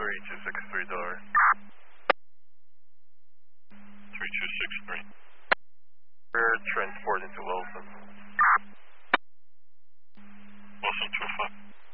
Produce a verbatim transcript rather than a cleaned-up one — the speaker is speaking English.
three two six three door. three two six three. We're transporting to Wilson.